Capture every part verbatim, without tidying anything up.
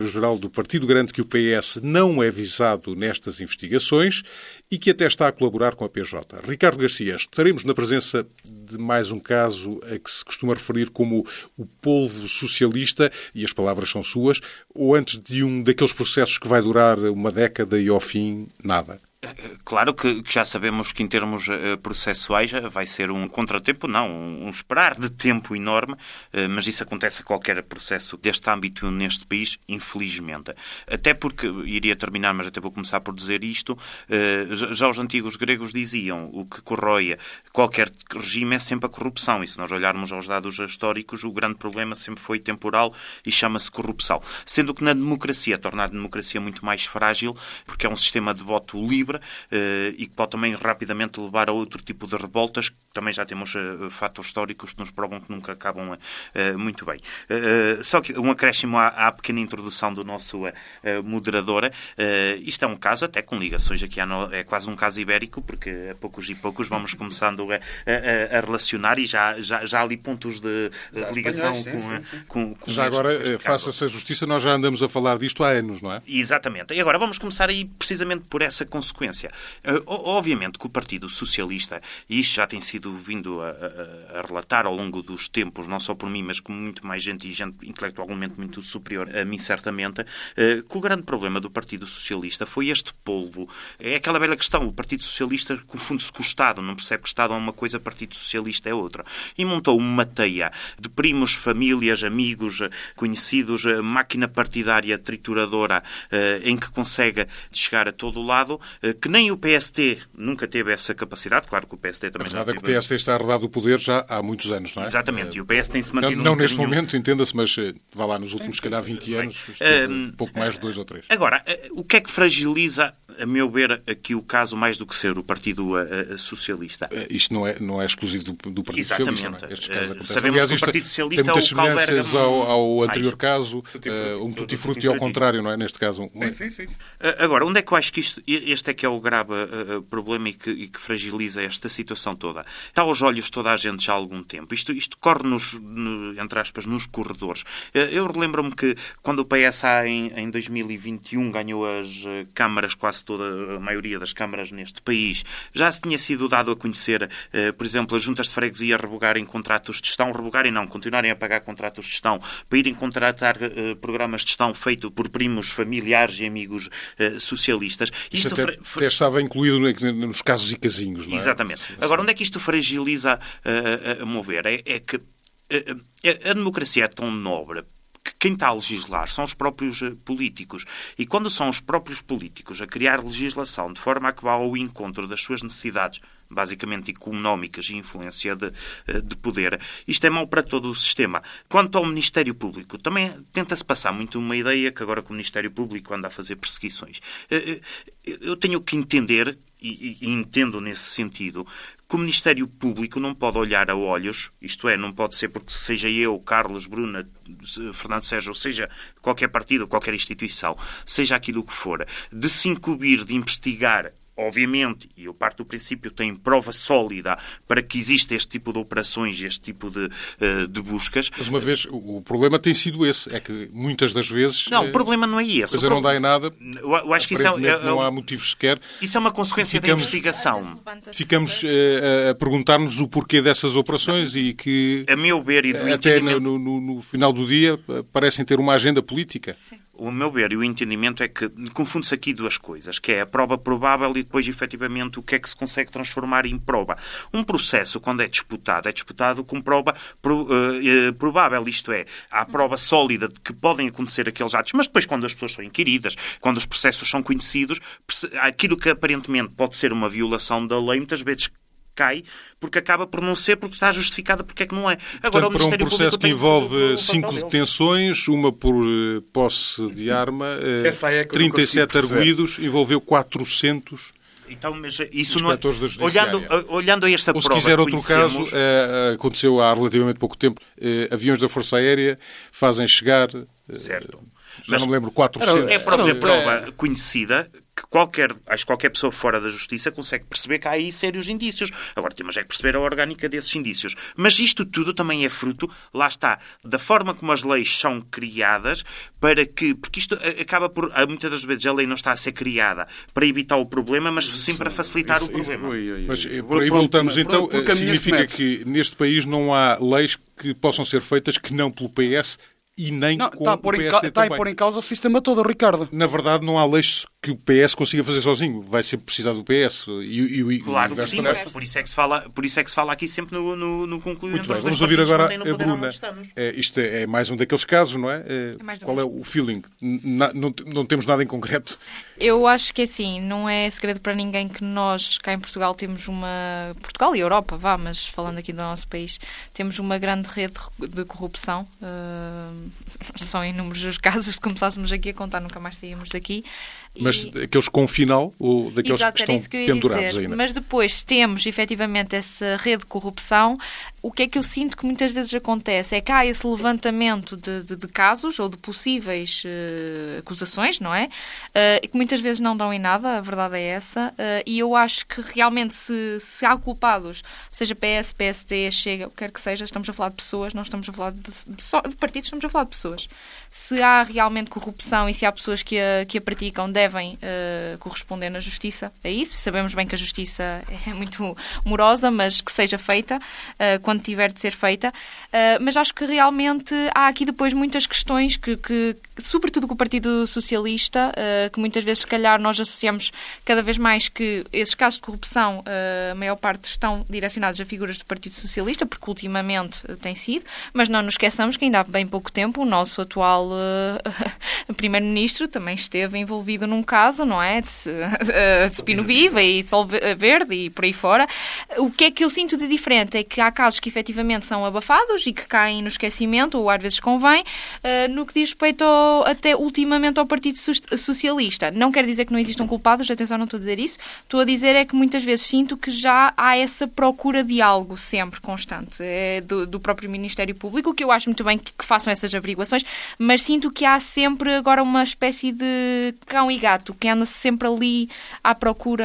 secretário-geral do partido garante que o P S não é visado nestas investigações e que até está a colaborar com a P J. Ricardo Garcia, estaremos na presença de mais um caso a que se costuma referir como o polvo socialista, e as palavras são suas, ou antes de um daqueles processos que vai durar uma década e ao fim nada? Claro que, que já sabemos que em termos uh, processuais vai ser um contratempo, não, um, um esperar de tempo enorme, uh, mas isso acontece a qualquer processo deste âmbito neste país, infelizmente. Até porque, iria terminar, mas até vou começar por dizer isto, uh, já os antigos gregos diziam o que corrói qualquer regime é sempre a corrupção, e se nós olharmos aos dados históricos, o grande problema sempre foi temporal e chama-se corrupção. Sendo que na democracia, torna a democracia muito mais frágil, porque é um sistema de voto livre, Uh, e que pode também rapidamente levar a outro tipo de revoltas, que também já temos uh, fatos históricos que nos provam que nunca acabam uh, muito bem. Uh, só que um acréscimo à, à pequena introdução do nosso uh, moderador, uh, isto é um caso até com ligações aqui, no, é quase um caso ibérico, porque a poucos e poucos vamos começando a, a, a relacionar e já, já, já há ali pontos de, de ligação sim, com, sim, sim. com, com Já este, agora, este faça-se a justiça, nós já andamos a falar disto há anos, não é? Exatamente. E agora vamos começar aí precisamente por essa consequência. Uh, obviamente que o Partido Socialista, e isto já tem sido vindo a, a, a relatar ao longo dos tempos, não só por mim, mas com muito mais gente e gente intelectualmente muito superior a mim, certamente, uh, que o grande problema do Partido Socialista foi este polvo. É aquela velha questão, o Partido Socialista confunde-se com o Estado, não percebe que o Estado é uma coisa, Partido Socialista é outra. E montou uma teia de primos, famílias, amigos, conhecidos, máquina partidária trituradora, uh, em que consegue chegar a todo o lado, que nem o P S D nunca teve essa capacidade. Claro que o P S D também... A verdade é que o P S D está arredado do poder já há muitos anos, não é? Exatamente, e o P S tem-se mantido... Não, não um neste bocadinho... momento, entenda-se, mas vá lá, nos últimos, se calhar, vinte anos, um pouco mais de dois ou três. Agora, o que é que fragiliza, a meu ver, aqui o caso mais do que ser o Partido uh, Socialista? Isto não é, não é exclusivo do, do Partido Exatamente. Socialista, não é? Estes casos acontecem. Sabemos Aliás, que o Partido Socialista tem muitas é o semelhanças ao, ao anterior mais. caso, uh, um tutti-frutti ao contrário, não é? Neste caso. Um... Sim, sim, sim. Agora, onde é que eu acho que isto, este é que é o grave uh, problema e que, e que fragiliza esta situação toda? Está aos olhos de toda a gente já há algum tempo. Isto, isto corre, nos, no, entre aspas, nos corredores. Uh, eu relembro-me que quando o P S A em, em dois mil e vinte e um ganhou as uh, câmaras, quase toda a maioria das câmaras neste país, já se tinha sido dado a conhecer, uh, por exemplo, as juntas de freguesia revogarem contratos de gestão, revogarem não, continuarem a pagar contratos de gestão, para irem contratar uh, programas de gestão feito por primos, familiares e amigos uh, socialistas. Isto até, fre... até estava incluído nos casos e casinhos, não é? Exatamente. Agora, onde é que isto fragiliza, uh, a, a mover? É, é que uh, a democracia é tão nobre que quem está a legislar são os próprios políticos. E quando são os próprios políticos a criar legislação de forma a que vá ao encontro das suas necessidades, basicamente económicas e influência de, de poder, isto é mau para todo o sistema. Quanto ao Ministério Público, também tenta-se passar muito uma ideia que agora que o Ministério Público anda a fazer perseguições. Eu tenho que entender, e entendo nesse sentido, que o Ministério Público não pode olhar a olhos, isto é, não pode ser porque seja eu, Carlos, Bruna, Fernando Sérgio, ou seja, qualquer partido, qualquer instituição, seja aquilo que for, de se incumbir, de investigar, obviamente, e eu parto do princípio, tem prova sólida para que exista este tipo de operações, este tipo de, uh, de buscas. Mas uma vez, o problema tem sido esse, é que muitas das vezes... Não, o problema não é esse. A coisa pro... não dá em nada, eu, eu acho que isso é, é, não há motivos sequer. Isso é uma consequência ficamos, da investigação. Ficamos uh, a perguntar-nos o porquê dessas operações e que, a meu ver, e do até entendimento... no, no, no final do dia, parecem ter uma agenda política. Sim. O meu ver e o entendimento é que confunde-se aqui duas coisas, que é a prova provável e depois, efetivamente, o que é que se consegue transformar em prova. Um processo, quando é disputado, é disputado com prova pro, uh, provável, isto é, há prova sólida de que podem acontecer aqueles atos, mas depois, quando as pessoas são inquiridas, quando os processos são conhecidos, aquilo que aparentemente pode ser uma violação da lei, muitas vezes cai, porque acaba por não ser, porque está justificada, porque é que não é. Agora, Portanto, o Ministério para um processo Público que envolve cinco detenções, uma por uh, posse de arma, uh, é trinta e sete arguidos, envolveu quatrocentos... Então, mas isso não é... olhando, olhando a esta Ou, prova... se quiser outro conhecemos... caso, uh, aconteceu há relativamente pouco tempo, uh, aviões da Força Aérea fazem chegar... Uh, certo. Já mas não me lembro, quatrocentos... É a própria prova conhecida que qualquer, acho que qualquer pessoa fora da justiça consegue perceber que há aí sérios indícios. Agora temos é que perceber a orgânica desses indícios. Mas isto tudo também é fruto, lá está, da forma como as leis são criadas para que... Porque isto acaba por... Muitas das vezes a lei não está a ser criada para evitar o problema, mas sim para facilitar isso, o problema. Isso, ui, ui, ui. Mas por aí voltamos então. Significa que neste país não há leis que possam ser feitas que não pelo P S e nem não, com tá o P S ca... também. Está a pôr em causa o sistema todo, Ricardo. Na verdade, não há leis que o P S consiga fazer sozinho. Vai sempre precisar do P S. E, e, claro e que sim, por isso, é que se fala, por isso é que se fala aqui sempre no, no, no concluído. Muito bem, vamos ouvir agora a Bruna. É, isto é, é mais um daqueles casos, não é? é, é qual é o feeling? Na, não, não temos nada em concreto. Eu acho que é assim, não é segredo para ninguém que nós, cá em Portugal, temos uma... Portugal e Europa, vá, mas falando aqui do nosso país, temos uma grande rede de corrupção. Uh, são inúmeros os casos, se começássemos aqui a contar, nunca mais saímos daqui. Mas e... aqueles com final ou daqueles Exato, que estão que pendurados ainda? Mas depois temos, efetivamente, essa rede de corrupção. O que é que eu sinto que muitas vezes acontece é que há esse levantamento de, de, de casos ou de possíveis uh, acusações, não é? Uh, que muitas vezes não dão em nada, a verdade é essa. Uh, e eu acho que realmente se, se há culpados, seja P S, P S D, Chega, o que quer que seja, estamos a falar de pessoas, não estamos a falar de, de, só, de partidos, estamos a falar de pessoas. Se há realmente corrupção e se há pessoas que a, que a praticam, devem uh, corresponder na justiça a isso. Sabemos bem que a justiça é muito morosa, mas que seja feita uh, quando tiver de ser feita. Uh, mas acho que realmente há aqui depois muitas questões que, que sobretudo com o Partido Socialista, uh, que muitas vezes, se calhar, nós associamos cada vez mais que esses casos de corrupção, uh, a maior parte estão direcionados a figuras do Partido Socialista, porque ultimamente uh, tem sido, mas não nos esqueçamos que ainda há bem pouco tempo o nosso atual uh, Primeiro-Ministro também esteve envolvido num caso, não é? De, de Espino Viva e Sol Verde e por aí fora. O que é que eu sinto de diferente é que há casos que efetivamente são abafados e que caem no esquecimento, ou às vezes convém, uh, no que diz respeito ao, até ultimamente ao Partido Socialista. Não quer dizer que não existam culpados, atenção, não estou a dizer isso. Estou a dizer é que muitas vezes sinto que já há essa procura de algo sempre constante é, do, do próprio Ministério Público, que eu acho muito bem que, que façam essas averiguações, mas sinto que há sempre agora uma espécie de cão e gato, que anda sempre ali à procura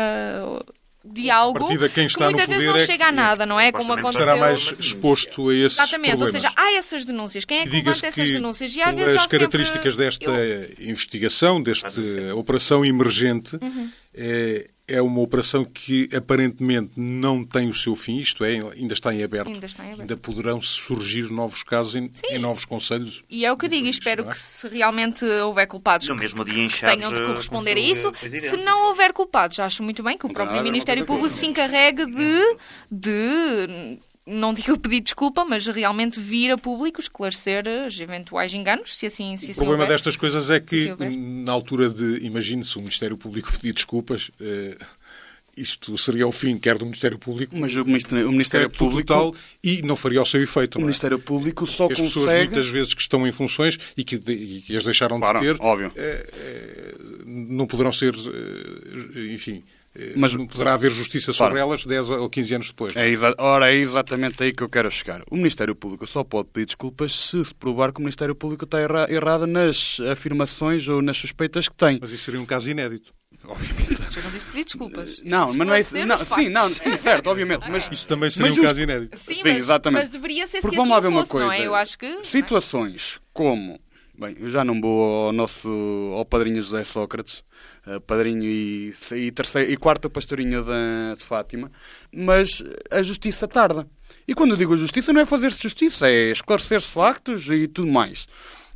de algo que muitas vezes não chega a nada, não é? Como aconteceu... Estará mais exposto a esses Exatamente, problemas. ou seja, há essas denúncias. Quem é que levanta essas denúncias? E às vezes as já características sempre... desta eu... investigação, desta operação emergente, uhum. é, é uma operação que aparentemente não tem o seu fim, isto é, ainda está em aberto. Ainda, está em aberto. Ainda poderão surgir novos casos em, em novos conselhos. E é o que eu digo, e espero é? que se realmente houver culpados no mesmo dia que tenham de corresponder a isso. Se não houver culpados, acho muito bem que o próprio Ministério Público se encarregue de... de não digo pedir desculpa, mas realmente vir a público esclarecer os eventuais enganos, se assim se O problema houver. destas coisas é que, na altura de, imagine-se, o Ministério Público pedir desculpas, eh, isto seria o fim, quer do Ministério Público, mas o Ministério, o Ministério Público total, e não faria o seu efeito. O não é? Ministério Público só as consegue... As pessoas, muitas vezes, que estão em funções e que, e que as deixaram claro, de ter, óbvio. Eh, eh, não poderão ser, eh, enfim... Mas não poderá haver justiça sobre claro. elas dez ou quinze anos depois. É exa- Ora, é exatamente aí que eu quero chegar. O Ministério Público só pode pedir desculpas se se provar que o Ministério Público está erra- errado nas afirmações ou nas suspeitas que tem. Mas isso seria um caso inédito. Obviamente. Eu não disse pedir desculpas. Não, mas não é isso. Não, sim, não, sim, certo, obviamente. Mas, isso também seria mas um just... caso inédito. Sim, sim mas, exatamente. mas deveria ser Porque se vamos lá ver assim uma fosse, coisa. Não é? Eu acho que... Situações como... Bem, eu já não vou ao nosso... ao padrinho José Sócrates, padrinho e, e, terceiro, e quarto pastorinho de, de Fátima, mas a justiça tarda. E quando eu digo a justiça, não é fazer-se justiça, é esclarecer-se factos e tudo mais.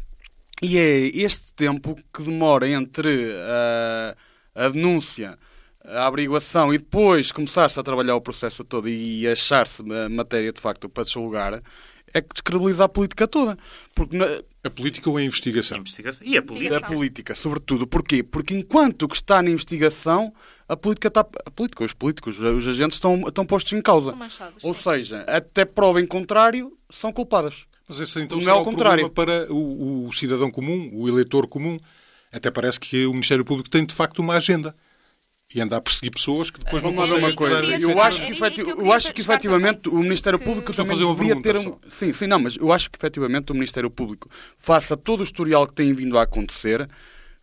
E é este tempo que demora entre a, a denúncia, a averiguação e depois começar-se a trabalhar o processo todo e achar-se a matéria de facto para desjulgar, é que descredibiliza a política toda. Porque na... A política ou a investigação? A investigação. E a política. A política, sobretudo. Porquê? Porque enquanto que está na investigação, a política está... A política, os políticos, os agentes estão, estão postos em causa. Ou seja, até prova em contrário, são culpadas. Mas esse então não será é o contrário. problema para o, o cidadão comum, o eleitor comum. Até parece que o Ministério Público tem, de facto, uma agenda. E anda a perseguir pessoas que depois não conseguem... uma coisa. Eu acho que, efetiv... eu acho que efetivamente o Ministério Público também devia ter um... Sim, sim, não, mas eu acho que efetivamente o Ministério Público faça todo o historial que tem vindo a acontecer,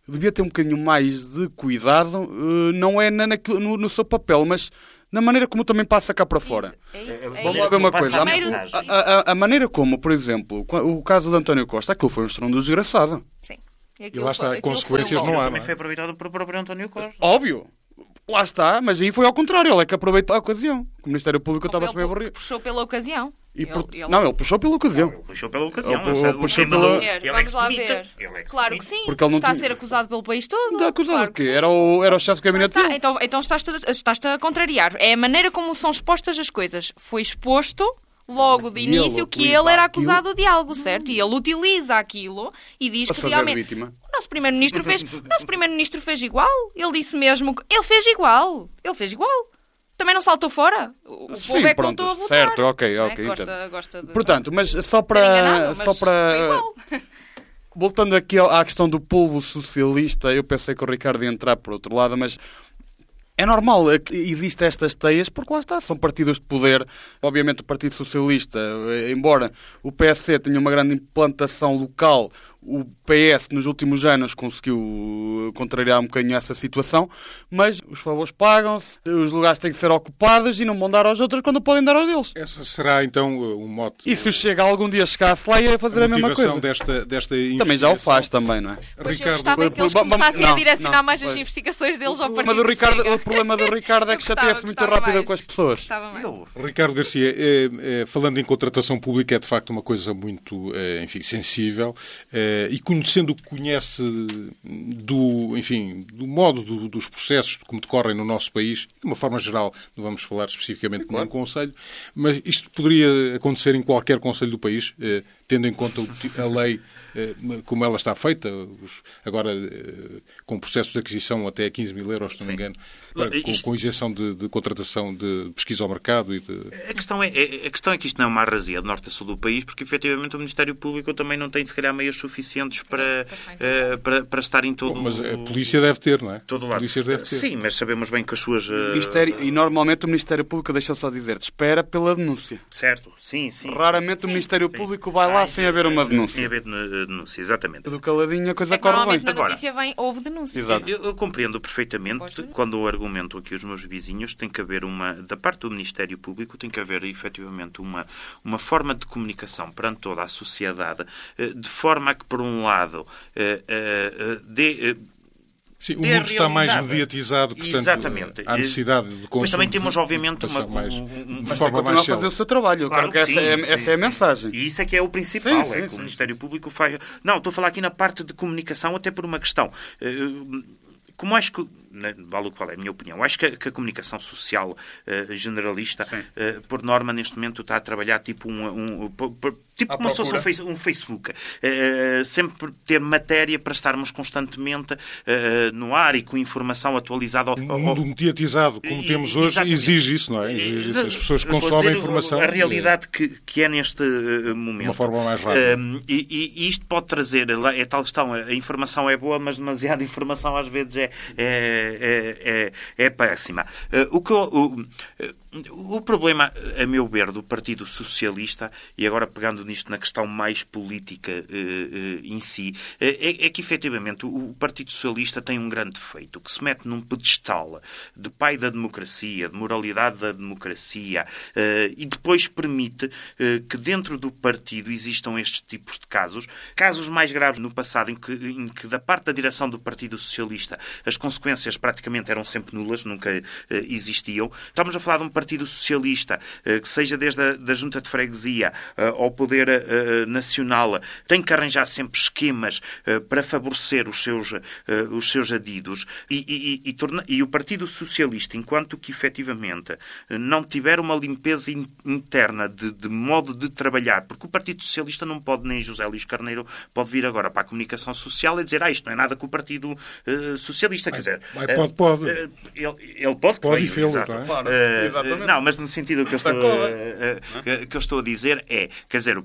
devia ter um bocadinho mais de cuidado, não é na, naquilo, no, no seu papel, mas na maneira como também passa cá para fora. É isso, é Vamos isso. lá ver uma coisa. A, Primeiro- a, a, a maneira como, por exemplo, o caso de António Costa, aquilo foi um estrondo desgraçado. Sim. E lá está, foi- aquilo consequências foi um não há, golpe. Também foi aproveitado por próprio António Costa. Óbvio. Lá está, mas aí foi ao contrário. Ele é que aproveitou a ocasião. O Ministério Público estava-se bem Ele aborrido. puxou pela ocasião. E Ele- por- ele- Não, ele puxou pela ocasião. Ele puxou pela ocasião. Ele Ele puxou ele mandou- pela- Ver, ele é Vamos que se lá demita. ver. Ele é que se Claro que demita. sim. Porque ele não está a tinha- ser acusado pelo país todo. Está acusado Claro que sim. era o, era o chefe de gabinete Está, dele. então então estás-te, estás-te a contrariar. É a maneira como são expostas as coisas. Foi exposto logo de E ele início que utiliza ele era aquilo- acusado de algo, certo? E ele utiliza aquilo e diz Para que fazer realmente... vítima. O nosso primeiro-ministro fez, o nosso primeiro-ministro fez igual. Ele disse mesmo que ele fez igual. Ele fez igual. Também não saltou fora. O Sim, povo é que pronto, voltou a votar. certo, ok, não é? ok, Gosta, entendo. gosta de... Portanto, mas só ser para... enganado, mas só para foi igual. voltando aqui à questão do povo socialista, eu pensei que o Ricardo ia entrar por outro lado, mas é normal é que existem estas teias, porque lá está, são partidos de poder. Obviamente o Partido Socialista, embora o P S C tenha uma grande implantação local, o P S nos últimos anos conseguiu contrariar um bocadinho essa situação, mas os favores pagam-se, os lugares têm que ser ocupados e não vão dar aos outros quando podem dar aos deles. Essa será então um mote. E se chega algum dia chegasse lá, ia fazer a, a mesma motivação coisa. desta, desta Também já o investigação. faz também, não é? Pois eu Ricardo, gostava que eles vamos- começassem não, a direcionar não, mais as pois. investigações deles ao O partido problema, do Ricardo, Chega. o problema do Ricardo é Eu que gostava, chateia-se muito gostava rápido mais. com as pessoas. Gostava mais. Eu, Ricardo Garcia, eh, eh, falando em contratação pública, é de facto uma coisa muito eh, enfim, sensível eh, e conhecendo o que conhece do, enfim, do modo do, dos processos como decorrem no nosso país, de uma forma geral, não vamos falar especificamente de nenhum conselho, mas isto poderia acontecer em qualquer conselho do país, eh, tendo em conta a lei eh, como ela está feita, os, agora eh, com processos de aquisição até quinze mil euros, se não me engano, para, com, Isto- com isenção de, de contratação de pesquisa ao mercado e de... A questão, é, é- a questão é que isto não é uma arrasia de norte a sul do país, porque efetivamente o Ministério Público também não tem, se calhar, meios suficientes para, eh, para, para estar em todo Bom, mas a polícia deve ter, não é? todo A lado. polícia deve ter. Sim, mas sabemos bem que as suas... eh, Ministério, e normalmente o Ministério Público, deixa eu só dizer, espera pela denúncia. Certo, sim, sim. Raramente o Ministério Público vai lá Ah, sem haver uma Sem denúncia. haver eh, denúncia, exatamente. Do caladinho a coisa É que corre normalmente bem. na Agora- notícia vem, houve denúncia. Exato. Eu, eu compreendo perfeitamente Gosto. quando eu argumento aqui os meus vizinhos, tem que haver uma, da parte do Ministério Público, tem que haver efetivamente uma, uma forma de comunicação perante toda a sociedade, eh, de forma a que, por um lado, eh, eh, dê. eh, Sim, o dê a mundo está mais realidade. mediatizado, portanto, Exatamente. há necessidade de consumo. Mas também temos, obviamente, uma, informação mais, um- um- de Mas tem que forma continuar mais a fazer o célere. seu trabalho. Eu Claro quero que que essa, sim, é, sim, essa é a sim. mensagem. E isso é que é o principal, Sim, sim, é que sim. o Ministério Público faz... Não, estou a falar aqui na parte de comunicação, até por uma questão. eh, Como acho que... né, vale o que vale, é a minha opinião. Acho que a, que a comunicação social eh, generalista, eh, por norma, neste momento, está a trabalhar tipo um... um- por- por- tipo À como se fosse um, procura. face- um Facebook. Eh, sempre ter matéria para estarmos constantemente eh, no ar e com informação atualizada. ao- Um ao- mundo mediatizado, como E- temos hoje, exatamente. exige isso, não é? Exige isso. As pessoas Eu vou consomem dizer informação A realidade que, que é neste eh, momento. de uma forma mais rápida. Um, e, e- e isto pode trazer, é tal questão, a informação é boa, mas demasiada informação às vezes é, é, é, é péssima. Uh, o, que eu, o, o problema, a meu ver, do Partido Socialista, e agora pegando nisto na questão mais política uh, uh, em si, uh, é, é que efetivamente o Partido Socialista tem um grande defeito, que se mete num pedestal de pai da democracia, de moralidade da democracia, uh, e depois permite uh, que dentro do partido existam estes tipos de casos, casos mais graves no passado, em que, em que da parte da direção do Partido Socialista as consequências praticamente eram sempre nulas, nunca uh, existiam. Estamos a falar de um Partido Socialista uh, que seja desde a da Junta de Freguesia uh, ao Poder uh, Nacional, tem que arranjar sempre esquemas uh, para favorecer os seus, uh, os seus adidos e, e, e, e, torna, e o Partido Socialista, enquanto que efetivamente uh, não tiver uma limpeza in, interna de, de modo de trabalhar, porque o Partido Socialista não pode, nem José Luís Carneiro pode vir agora para a comunicação social e dizer ah, isto não é nada com o Partido uh, Socialista. Quer dizer, Vai, pode, pode. Uh, ele, ele pode, Pode creio, e fê-lo, exato. não é? Claro, Uh, exatamente. Não, mas no sentido que eu estou, uh, uh, que eu estou a dizer é, quer dizer,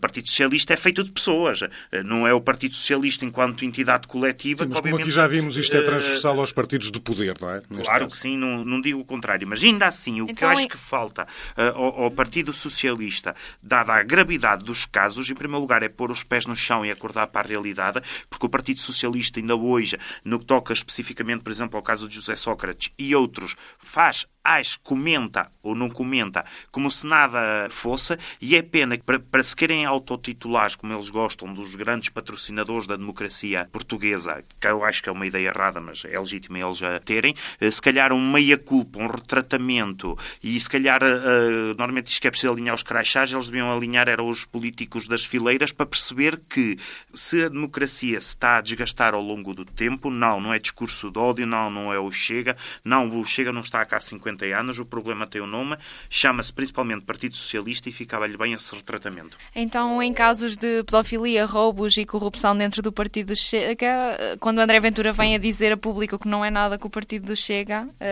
Partido Socialista é feito de pessoas. Não é o Partido Socialista enquanto entidade coletiva. Sim, mas que, como aqui já vimos, isto é transversal aos partidos do poder, não é? Neste Claro caso. que sim, não, não digo o contrário. Mas ainda assim, o Então, que eu acho em... que falta uh, ao, ao Partido Socialista, dada a gravidade dos casos, em primeiro lugar é pôr os pés no chão e acordar para a realidade, porque o Partido Socialista ainda hoje, no que toca especificamente, por exemplo, ao caso de José Sócrates e outros, faz, age, comenta ou não comenta como se nada fosse, e é pena que para, para se querem autotitulares, como eles gostam, dos grandes patrocinadores da democracia portuguesa, que eu acho que é uma ideia errada, mas é legítimo eles já terem, se calhar um meia-culpa, um retratamento, e se calhar, uh, normalmente diz que é preciso alinhar os crachás, eles deviam alinhar eram os políticos das fileiras para perceber que se a democracia se está a desgastar ao longo do tempo, não, não é discurso de ódio, não, não é o Chega, não, o Chega não está cá há cinquenta anos, o problema tem o nome, chama-se principalmente Partido Socialista e ficava-lhe bem esse retratamento. Então, em casos de pedofilia, roubos e corrupção dentro do Partido Chega, quando André Ventura vem a dizer a público que não é nada que o Partido Chega, Não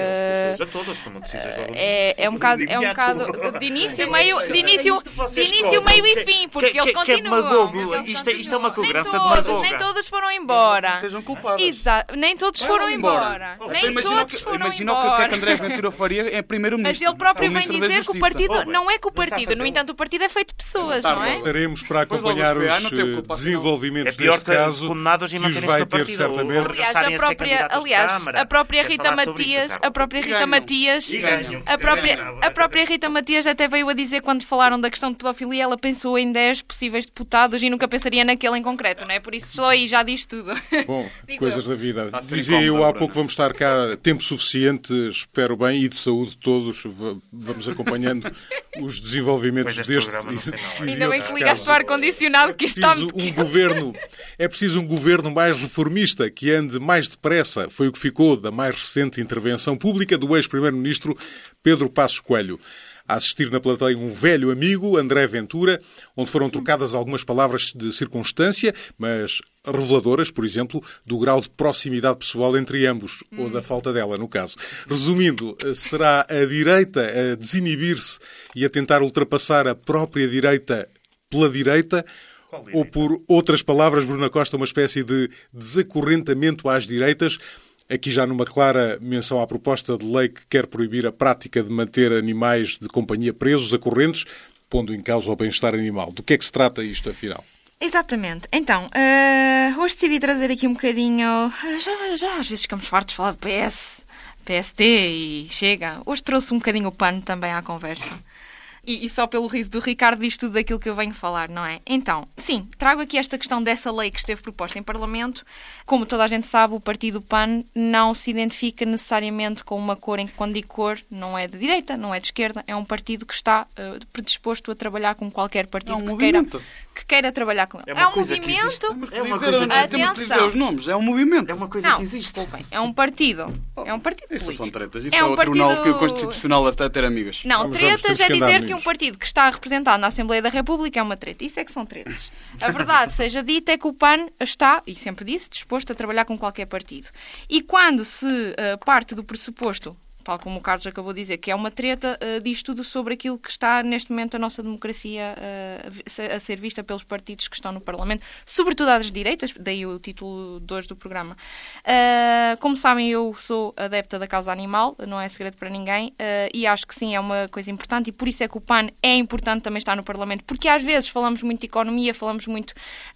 é nada, eles a todos, como precisas logo. é, é um bocado, é um bocado de início, meio, de início, de início, meio e fim, porque que, eles que, que é continuam. demagogo. Eles Isto, é- isto é uma continuam. cobrança nem todos, demagoga. nem todos foram embora. Sejam culpados. Exato, nem todos Vai foram logo embora. Então Nem imagina todos o que- foram imagina embora. o que, o que é que André Ventura faria é primeiro-ministro. Mas ele próprio É o vem ministro da dizer que o Justiça. partido Oh, bem, não é que o não está a partido, fazer no um- entanto, o partido é feito de pessoas, Não está não a é? fazer. Estaremos para Depois logo acompanhar se vê, ah, os não teve eh, culpa, desenvolvimentos É pior deste que caso, condenados e que os manterem-se vai no ter partido, ou- certamente. ou- Aliás, regressarem a a ser própria, candidatos aliás, de Câmara. a própria Quer Rita falar sobre isso, Matias, Carlos? a própria E Rita ganham. Matias, E ganham. a própria, Ganham. a própria Rita Matias até veio a dizer quando falaram da questão de pedofilia, ela pensou em dez possíveis deputados e nunca pensaria naquele em concreto, não é? Por isso só aí já diz tudo. Bom, Digo coisas eu. da vida. Está a ser Dizia eu incómodo, há Bruna. pouco vamos estar cá tempo suficiente, espero bem, e de saúde todos. V- Vamos acompanhando os desenvolvimentos Pois este deste programa não sei não. e de Ainda bem outros que ligaste o casos. ar-condicionado, que isto está Preciso muito um quente. governo, é preciso um governo mais reformista, que ande mais depressa. Foi o que ficou da mais recente intervenção pública do ex-primeiro-ministro Pedro Passos Coelho. A assistir na plateia um velho amigo, André Ventura, onde foram trocadas algumas palavras de circunstância, mas reveladoras, por exemplo, do grau de proximidade pessoal entre ambos, ou da falta dela, no caso. Resumindo, será a direita a desinibir-se e a tentar ultrapassar a própria direita pela direita, ou, por outras palavras, Bruna Costa, uma espécie de desacorrentamento às direitas, aqui já numa clara menção à proposta de lei que quer proibir a prática de manter animais de companhia presos a correntes, pondo em causa o bem-estar animal. Do que é que se trata isto, afinal? Exatamente. Então, eh, hoje decidi trazer aqui um bocadinho... eh, Já, já às vezes ficamos fartos de falar de P S, P S T e Chega. Hoje trouxe um bocadinho o pano também à conversa. E, e só pelo riso do Ricardo diz tudo daquilo que eu venho falar, não é? Então, sim, trago aqui esta questão dessa lei que esteve proposta em Parlamento. Como toda a gente sabe, o partido P A N não se identifica necessariamente com uma cor, em que quando digo cor não é de direita, não é de esquerda, é um partido que está uh, predisposto a trabalhar com qualquer partido É um que, queira, movimento. que queira trabalhar com ele. É uma É um coisa que movimento... existe. Temos que É uma dizer, coisa temos que- que dizer Atenção. os nomes. É um movimento. É uma coisa Não, que existe. desculpem, é um partido. É um partido Isso político. são tretas. Isso É é, um o Tribunal partido- Constitucional até ter amigas. Não, Vamos, vamos, tretas temos é que andar dizer que um nisso. partido que está representado na Assembleia da República é uma treta. Isso é que são tretas. A verdade seja dita é que o P A N está, e sempre disse, disposto a trabalhar com qualquer partido. E quando se uh, parte do pressuposto, tal como o Carlos acabou de dizer, que é uma treta, uh, diz tudo sobre aquilo que está neste momento a nossa democracia uh, a ser vista pelos partidos que estão no Parlamento, sobretudo às direitas, daí o título de hoje do programa. Uh, como sabem, eu sou adepta da causa animal, não é segredo para ninguém, uh, e acho que sim, é uma coisa importante, e por isso é que o P A N é importante também estar no Parlamento, porque às vezes falamos muito de economia, falamos muito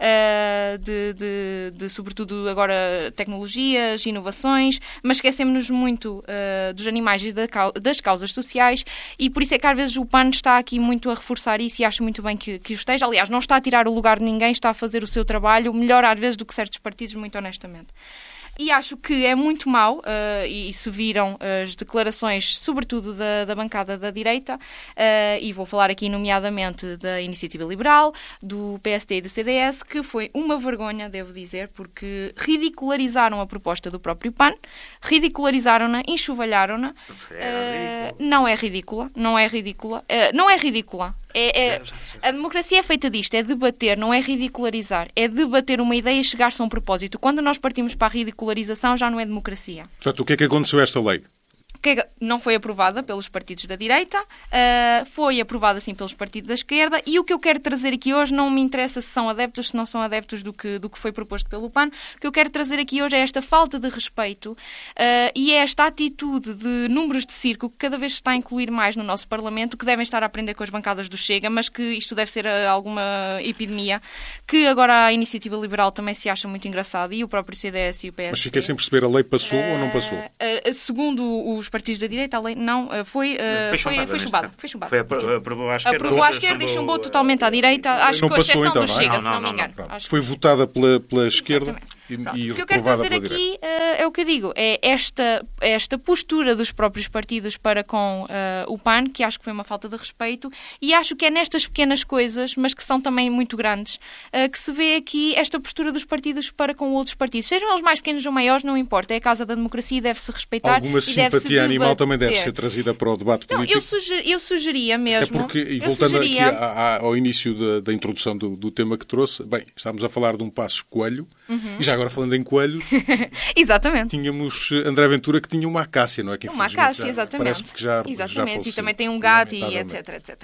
uh, de, de, de, sobretudo agora, tecnologias, inovações, mas esquecemos-nos muito uh, dos animais e da, das causas sociais, e por isso é que às vezes o P A N está aqui muito a reforçar isso, e acho muito bem que, que o esteja. Aliás, não está a tirar o lugar de ninguém, está a fazer o seu trabalho melhor às vezes do que certos partidos, muito honestamente. E acho que é muito mau, uh, e, e se viram uh, as declarações, sobretudo da, da bancada da direita, uh, e vou falar aqui nomeadamente da Iniciativa Liberal, do P S T e do C D S, que foi uma vergonha, devo dizer, porque ridicularizaram a proposta do próprio P A N, ridicularizaram-na, enxovalharam-na. Uh, não é ridícula, não é ridícula, uh, não é ridícula. É, é, a democracia é feita disto, é debater, não é ridicularizar. É debater uma ideia e chegar-se a um propósito. Quando nós partimos para a ridicularização, já não é democracia. Portanto, o que é que aconteceu a esta lei? que não foi aprovada pelos partidos da direita, uh, foi aprovada sim pelos partidos da esquerda, e o que eu quero trazer aqui hoje não me interessa se são adeptos, se não são adeptos do que, do que foi proposto pelo P A N. O que eu quero trazer aqui hoje é esta falta de respeito uh, e é esta atitude de números de circo que cada vez se está a incluir mais no nosso Parlamento, que devem estar a aprender com as bancadas do Chega, mas que isto deve ser uh, alguma epidemia, que agora a Iniciativa Liberal também se acha muito engraçado, e o próprio C D S e o P S D. Mas fiquei sem perceber, a lei passou uh, ou não passou? Uh, uh, segundo os partidos da direita, a lei não uh, foi, uh, foi, foi, foi chumbada. Foi chumbada. Foi aprovou à esquerda. Aprovou à esquerda e chumbou totalmente à direita. Acho não que com exceção então, do não é? Chega, não, se não, não, me engano. não, não, Acho Foi votada pela, pela esquerda e, Pronto. e O que eu quero reprovada trazer pela aqui direita. uh, é o que eu digo, é esta, esta postura dos próprios partidos para com uh, o P A N, que acho que foi uma falta de respeito, e acho que é nestas pequenas coisas, mas que são também muito grandes, uh, que se vê aqui esta postura dos partidos para com outros partidos. Sejam eles mais pequenos ou maiores, não importa, é a casa da democracia e deve-se respeitar. Alguma e simpatia deve-se animal também deve debater. ser trazida para o debate Não, político. eu, suger, eu sugeria mesmo... É porque, e eu voltando sugeria... aqui a, a, ao início da, da introdução do, do tema que trouxe, bem, estamos a falar de um Passos Coelho, uhum. e já agora falando em coelhos, exatamente. tínhamos André Ventura que tinha uma acácia, não é? Que uma acácia, exatamente. Parece que já, exatamente. já E também tem um gato e etc, etcétera.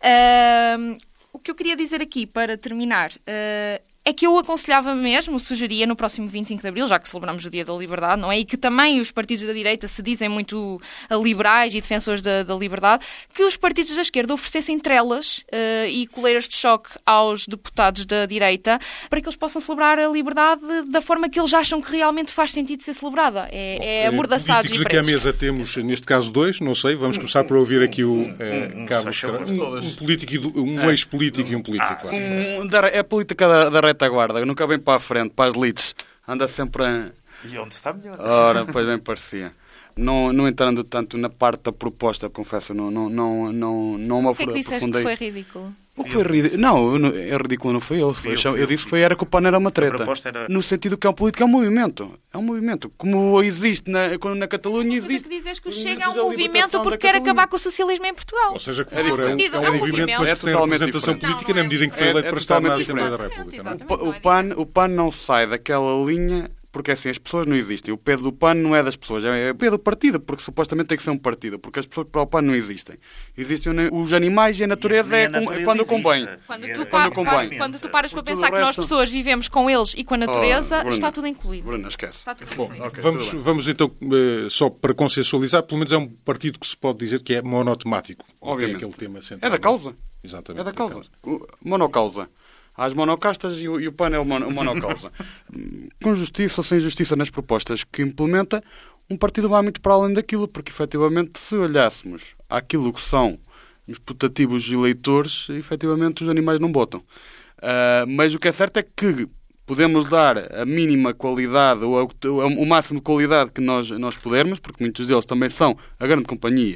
Uh, o que eu queria dizer aqui, para terminar... Uh, é que eu aconselhava mesmo, sugeria no próximo vinte e cinco de Abril, já que celebramos o Dia da Liberdade, não é? E que também os partidos da direita se dizem muito liberais e defensores da, da liberdade, que os partidos da esquerda oferecessem trelas uh, e coleiras de choque aos deputados da direita para que eles possam celebrar a liberdade da forma que eles acham que realmente faz sentido ser celebrada. É, Bom, é amordaçados e políticos aqui à presos. mesa temos, neste caso, dois, não sei, vamos começar por ouvir aqui o uh, Carlos, um, um político, e do, um ex-político e um político. Ah, claro. Um, da- é a política da, da retaguarda, nunca vem para a frente, para as leads, anda sempre a... E onde está melhor? Ora, pois bem parecia. Não, não entrando tanto na parte da proposta, confesso, não, não, não, não, não me O que é que disseste que foi ridículo? O que foi ridículo? Não, eu não- é ridículo, não foi ele. Foi, Eu, eu, eu, disse que foi, era que o P A N era uma treta. proposta era- No sentido que é um político, é um movimento. É um movimento. Como existe na, quando na Catalunha, Mas é existe. que dizes que o o Chega é movimento um da movimento libertação porque da quer Catalunha. acabar com o socialismo em Portugal. Ou seja, que É for, é um, diferente. é um É um movimento, mas É que tem totalmente representação diferente. política Não, na não é medida em que foi diferente. eleito É- é para estar na totalmente Assembleia da diferente. República. não é? Exatamente. O, o, P A N, o P A N não sai daquela linha, porque assim, as pessoas não existem. O P do P A N não é das pessoas, é o P do partido, porque supostamente tem que ser um partido, porque as pessoas para o P A N não existem. Existem os animais e a natureza E é a com- natureza quando existe. convém. Quando E tu, é- pa- Quando convém. quando tu paras para Por tudo pensar o que nós resto- pessoas vivemos com eles e com a natureza, Oh, Bruna. está tudo incluído. Bruna, esquece. Está tudo Bom, incluído. ok, vamos, tudo bem. vamos então, eh, só para consensualizar, pelo menos é um partido que se pode dizer que é monotemático. Obviamente. Tem aquele tema central. É da causa. Exatamente. É da causa. O- Monocausa. Há as monocastas e o, e o P A N é o, mono, o monocausa. Com justiça ou sem justiça nas propostas que implementa, um partido vai muito para além daquilo, porque efetivamente se olhássemos àquilo que são os putativos eleitores, efetivamente os animais não votam. Ah, mas o que é certo é que podemos dar a mínima qualidade ou a- o máximo de qualidade que nós, nós pudermos, porque muitos deles também são a grande companhia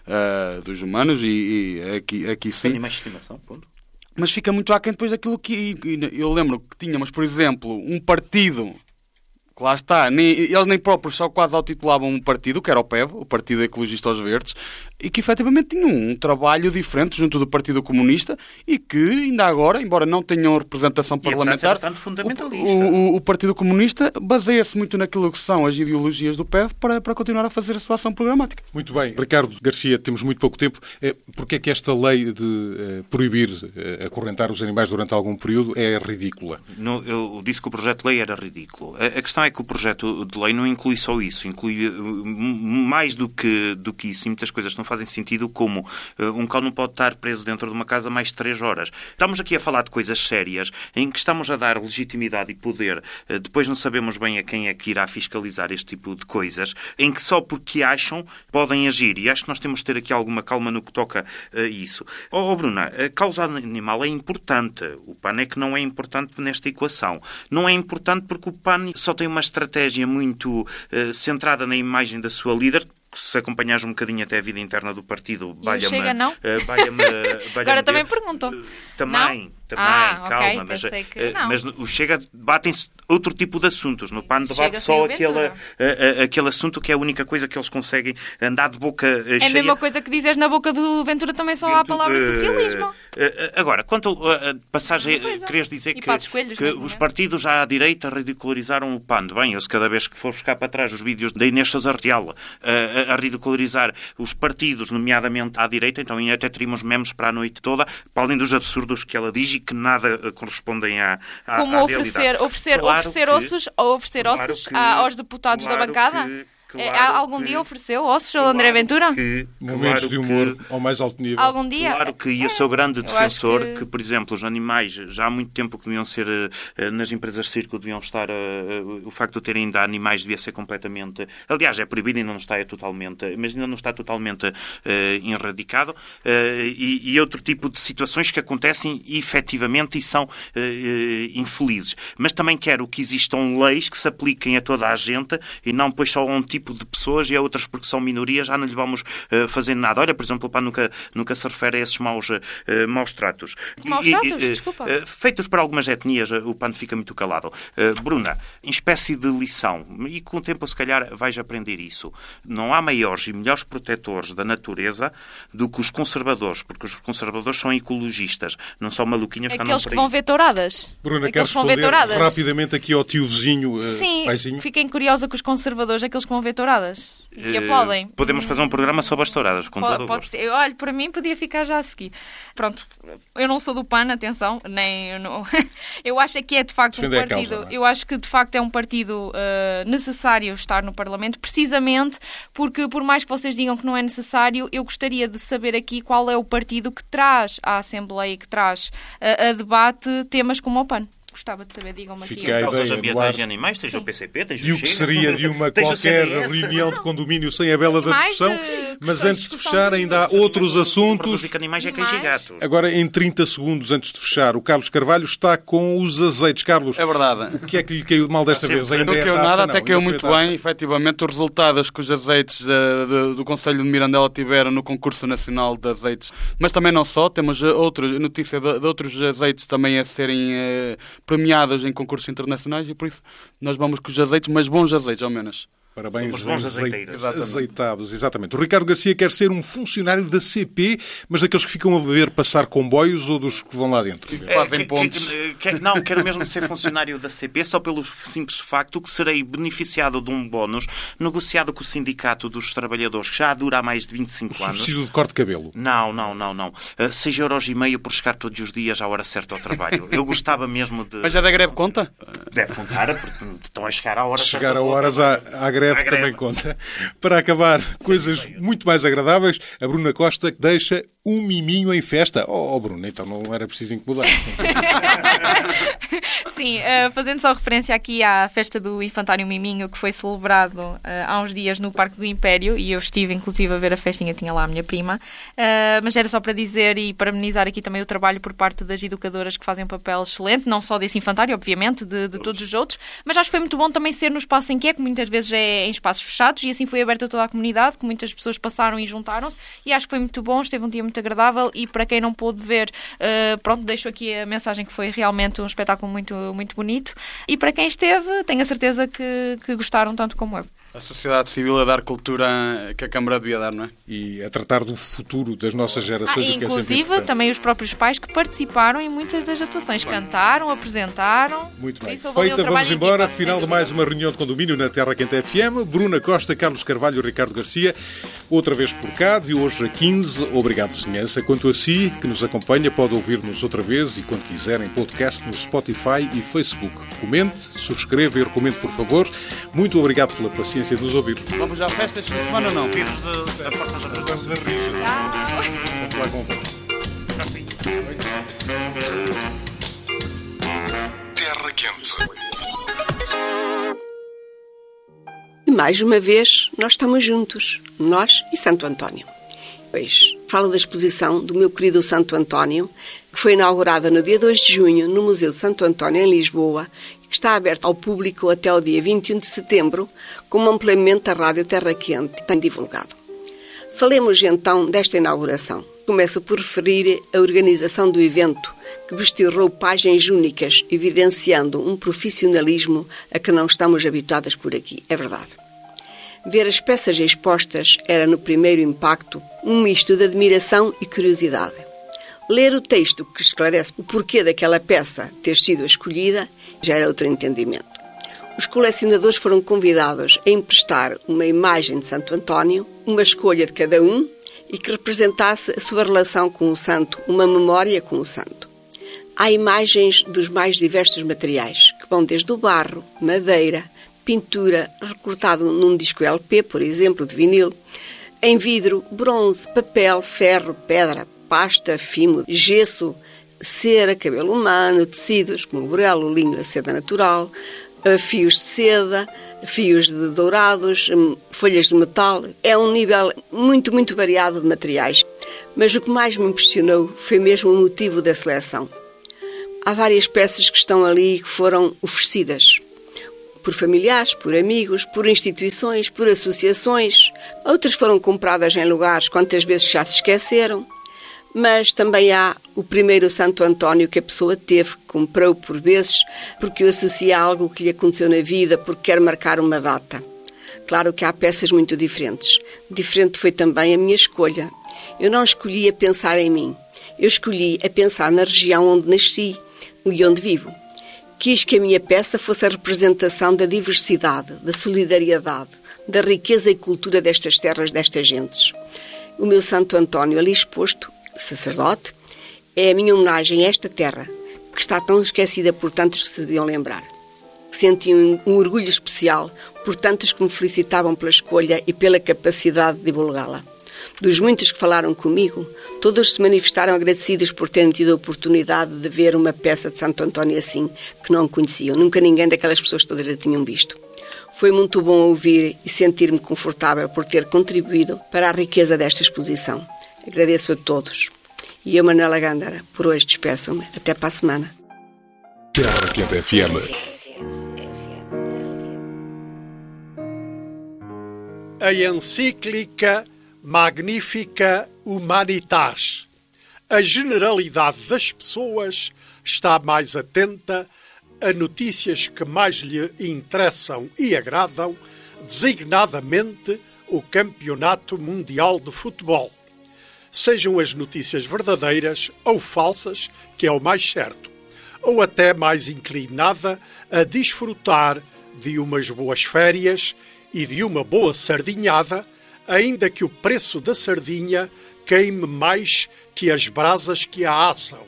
ah, dos humanos e, e aqui, aqui sim. Animais de estimação, ponto. Mas fica muito aquém depois daquilo que... Eu lembro que tínhamos, por exemplo, um partido... Que lá está, nem, eles nem próprios só quase autitulavam um partido, que era o P E V, o Partido Ecologista aos Verdes, e que efetivamente tinham um trabalho diferente junto do Partido Comunista e que ainda agora, embora não tenham representação E apesar de ser parlamentar, bastante fundamentalista. o, o, o Partido Comunista baseia-se muito naquilo que são as ideologias do P E V para, para continuar a fazer a sua ação programática. Muito bem. Ricardo Garcia, temos muito pouco tempo. Eh, Porque é que esta lei de eh, proibir eh, acorrentar os animais durante algum período é ridícula? No, eu disse que o projeto de lei era ridículo. A, a questão é que o projeto de lei não inclui só isso, inclui uh, m- mais do que, do que isso, e muitas coisas não fazem sentido, como uh, um cão não pode estar preso dentro de uma casa mais de três horas. Estamos aqui a falar de coisas sérias, em que estamos a dar legitimidade e poder, uh, depois não sabemos bem a quem é que irá fiscalizar este tipo de coisas, em que só porque acham podem agir, e acho que nós temos de ter aqui alguma calma no que toca a isso. Oh, oh Bruna, a causa animal é importante, o P A N é que não é importante nesta equação. Não é importante porque o P A N só tem uma estratégia muito uh, centrada na imagem da sua líder. Se acompanhares um bocadinho até a vida interna do partido, E o Chega, não? Uh, valha-me, valha-me Agora também Deus. perguntam. Uh, também, Não? também, ah, calma. Okay, mas, que não. mas o Chega debatem-se outro tipo de assuntos. No PAN debate Chega só sem aquele, a, a, aquele assunto que é a única coisa que eles conseguem andar de boca uh, cheia. É a mesma coisa que dizes na boca do Ventura, também só há a palavra uh, socialismo. Uh, uh, agora, quanto a passagem, querias dizer e que, coelhos, que os partidos já à direita ridicularizaram o PAN. Bem, eu se cada vez que for buscar para trás os vídeos da Inês Sousa Real uh, a, a ridicularizar os partidos, nomeadamente à direita, então até teríamos memes para a noite toda, para além dos absurdos que ela diz e que nada correspondem à, à, Como à oferecer, realidade. oferecer, Claro oferecer que, ossos, ou oferecer claro ossos que, aos deputados claro da bancada? Que, É, claro algum que, dia ofereceu ossos ao claro André Ventura? Que, Momentos claro de humor que, ao mais alto nível. Algum dia? Claro que eu sou grande Eu defensor acho que... que, por exemplo, os animais já há muito tempo que deviam ser, nas empresas de circo, deviam estar, o facto de terem ainda animais devia ser completamente, aliás, é proibido e ainda não está é totalmente, mas ainda não está totalmente uh, erradicado, uh, e, e outro tipo de situações que acontecem efetivamente e são uh, uh, infelizes. Mas também quero que existam leis que se apliquem a toda a gente e não pois só a um tipo de pessoas e a outras porque são minorias já não lhe vamos uh, fazer nada. Olha, por exemplo, o PAN nunca, nunca se refere a esses maus, uh, maus tratos. Maus e, tratos? Uh, Desculpa. Uh, feitos por algumas etnias, uh, o PAN fica muito calado. Uh, Bruna, em espécie de lição, e com o tempo se calhar vais aprender isso, não há maiores e melhores protetores da natureza do que os conservadores, porque os conservadores são ecologistas, não são maluquinhos que andam Aqueles por que aí. vão ver touradas. Bruna, quer Aqueles que vão ver responder touradas. rapidamente aqui ao tio vizinho, uh, Sim, paizinho? fiquem curiosa com os conservadores, aqueles que vão ver touradas e que Uh, aplaudem. Podemos fazer um programa sobre as touradas, com Pode, todo o pode gosto. ser. Olha, para mim podia ficar já a seguir. Pronto, eu não sou do PAN, atenção, nem eu não. Eu acho é que é de facto Defender um a partido. causa, não é? Eu acho que de facto é um partido uh, necessário estar no Parlamento, precisamente porque, por mais que vocês digam que não é necessário, eu gostaria de saber aqui qual é o partido que traz à Assembleia, que traz uh, a debate temas como o PAN. Gostava de saber, digam-me aqui. Fica a Causas ideia, ambientais Eduardo. de animais, tens Sim. o P C P, tens o E o que Chega, seria de uma tens o qualquer C D S. reunião de condomínio sem a vela da Mais discussão? de Mas questões antes de de discussão fechar, de ainda há minutos. outros assuntos. Produzir que animais é E cães e mais? gatos. Agora, em trinta segundos antes de fechar, o Carlos Carvalho está com os azeites. Carlos, É verdade. o que é que lhe caiu de mal desta Sim, vez? não Ainda Não é a caiu taxa? nada, Não, até caiu ainda foi a muito taxa. bem. Efetivamente, os resultados que os azeites uh, do, do Conselho de Mirandela tiveram no Concurso Nacional de Azeites, mas também não só, temos uh, outros, notícia de, de outros azeites também a serem uh, premiados em concursos internacionais e por isso nós vamos com os azeites, mas bons azeites ao menos. Parabéns, Somos bons azei- azeiteiros. Exatamente. azeitados, exatamente. O Ricardo Garcia quer ser um funcionário da C P, mas daqueles que ficam a ver passar comboios ou dos que vão lá dentro? Que fazem que- pontos. que- que- não, quero mesmo ser funcionário da C P só pelo simples facto que serei beneficiado de um bónus negociado com o Sindicato dos Trabalhadores, que já dura há mais de vinte e cinco anos. Subsídio de corte de cabelo. Não, não, não, não. Uh, seis euros e meio por chegar todos os dias à hora certa ao trabalho. Eu gostava mesmo de... Mas já da greve conta? Deve contar, porque estão a chegar à hora Se certa. chegar a ao horas à, trabalho. à greve À greve. também conta. Para acabar, coisas muito mais agradáveis, a Bruna Costa deixa um miminho em festa. Oh, oh Bruna, então não era preciso incomodar. Sim, uh, fazendo só referência aqui à festa do Infantário Miminho, que foi celebrado uh, há uns dias no Parque do Império, e eu estive inclusive a ver a festinha, tinha lá a minha prima, uh, mas era só para dizer e parabenizar aqui também o trabalho por parte das educadoras que fazem um papel excelente, não só desse infantário, obviamente, de, de todos os outros, mas acho que foi muito bom também ser no espaço em que é, que muitas vezes é em espaços fechados, e assim foi aberto a toda a comunidade, que muitas pessoas passaram e juntaram-se, e acho que foi muito bom, esteve um dia muito agradável, e para quem não pôde ver, uh, pronto, deixo aqui a mensagem que foi realmente um espetáculo muito, muito bonito, e para quem esteve, tenho a certeza que, que gostaram tanto como eu. A sociedade civil a dar cultura que a Câmara devia dar, não é? E a tratar do futuro das nossas Ah, gerações. e o que é sempre inclusive importante. também os próprios pais que participaram em muitas das atuações, cantaram, apresentaram. Muito Por bem. isso, houve ali um Feita, trabalho vamos em embora. equipa. Final de mais uma reunião de condomínio na Terra Quente F M. Bruna Costa, Carlos Carvalho e Ricardo Garcia. Outra vez por cá, de hoje a quinze. Obrigado, vizinhança. Quanto a si, que nos acompanha, pode ouvir-nos outra vez e, quando quiser, em podcast no Spotify e Facebook. Comente, subscreva e recomende, por favor. Muito obrigado pela paciência de nos ouvir. Vamos já à festa este fim de semana ou não? Pires de- da Porta da Rua. Vamos a Rijas. Vamos lá convosco. Terra Quente. E mais uma vez, nós estamos juntos, nós e Santo António. Hoje falo da exposição do meu querido Santo António, que foi inaugurada no dia dois de junho no Museu de Santo António, em Lisboa, e que está aberta ao público até o dia vinte e um de setembro, como ampliamente a Rádio Terra Quente tem divulgado. Falemos então desta inauguração. Começo por referir a organização do evento, que vestiu roupagens únicas, evidenciando um profissionalismo a que não estamos habituadas por aqui. É verdade. Ver as peças expostas era, no primeiro impacto, um misto de admiração e curiosidade. Ler o texto que esclarece o porquê daquela peça ter sido escolhida já era outro entendimento. Os colecionadores foram convidados a emprestar uma imagem de Santo António, uma escolha de cada um, e que representasse a sua relação com o santo, uma memória com o santo. Há imagens dos mais diversos materiais, que vão desde o barro, madeira, pintura, recortado num disco L P, por exemplo, de vinil, em vidro, bronze, papel, ferro, pedra, pasta, fimo, gesso, cera, cabelo humano, tecidos como o burelo, o linho, a seda natural, fios de seda, fios de dourados, folhas de metal. É um nível muito, muito variado de materiais. Mas o que mais me impressionou foi mesmo o motivo da seleção. Há várias peças que estão ali que foram oferecidas por familiares, por amigos, por instituições, por associações. Outras foram compradas em lugares quantas vezes já se esqueceram. Mas também há o primeiro Santo António que a pessoa teve, comprou por vezes, porque o associa a algo que lhe aconteceu na vida, porque quer marcar uma data. Claro que há peças muito diferentes. Diferente foi também a minha escolha. Eu não escolhi a pensar em mim. Eu escolhi a pensar na região onde nasci e onde vivo. Quis que a minha peça fosse a representação da diversidade, da solidariedade, da riqueza e cultura destas terras, destas gentes. O meu Santo António ali exposto, sacerdote, é a minha homenagem a esta terra, que está tão esquecida por tantos que se deviam lembrar. Senti um, um orgulho especial por tantos que me felicitavam pela escolha e pela capacidade de divulgá-la. Dos muitos que falaram comigo, todos se manifestaram agradecidos por terem tido a oportunidade de ver uma peça de Santo António assim, que não conheciam. Nunca ninguém daquelas pessoas todas a tinham visto. Foi muito bom ouvir e sentir-me confortável por ter contribuído para a riqueza desta exposição. Agradeço a todos. E eu, Manuela Gândara, por hoje despeço-me. Até para a semana. F M. A encíclica Magnifica Humanitas. A generalidade das pessoas está mais atenta a notícias que mais lhe interessam e agradam, designadamente o Campeonato Mundial de Futebol. Sejam as notícias verdadeiras ou falsas, que é o mais certo, ou até mais inclinada a desfrutar de umas boas férias e de uma boa sardinhada, ainda que o preço da sardinha queime mais que as brasas que a assam.